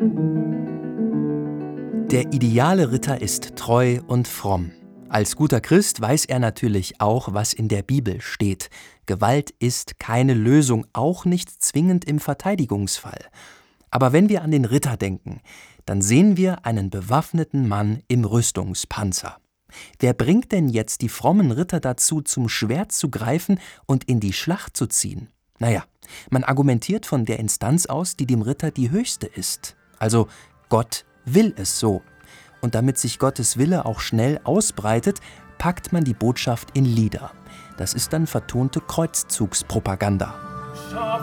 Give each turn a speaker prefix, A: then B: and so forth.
A: Der ideale Ritter ist treu und fromm. Als guter Christ weiß er natürlich auch, was in der Bibel steht. Gewalt ist keine Lösung, auch nicht zwingend im Verteidigungsfall. Aber wenn wir an den Ritter denken, dann sehen wir einen bewaffneten Mann im Rüstungspanzer. Wer bringt denn jetzt die frommen Ritter dazu, zum Schwert zu greifen und in die Schlacht zu ziehen? Naja, man argumentiert von der Instanz aus, die dem Ritter die höchste ist. Also Gott will es so. Und damit sich Gottes Wille auch schnell ausbreitet, packt man die Botschaft in Lieder. Das ist dann vertonte Kreuzzugspropaganda.